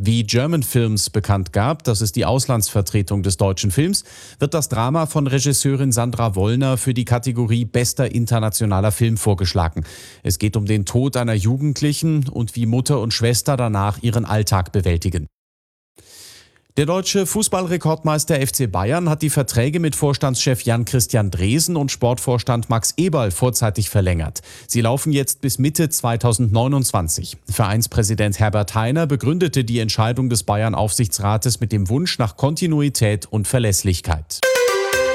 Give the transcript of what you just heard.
Wie German Films bekannt gab, das ist die Auslandsvertretung des deutschen Films, wird das Drama von Regisseurin Sandra Wollner für die Kategorie Bester internationaler Film vorgeschlagen. Es geht um den Tod einer Jugendlichen und wie Mutter und Schwester danach ihren Alltag bewältigen. Der deutsche Fußballrekordmeister FC Bayern hat die Verträge mit Vorstandschef Jan-Christian Dresen und Sportvorstand Max Eberl vorzeitig verlängert. Sie laufen jetzt bis Mitte 2029. Vereinspräsident Herbert Hainer begründete die Entscheidung des Bayern-Aufsichtsrates mit dem Wunsch nach Kontinuität und Verlässlichkeit.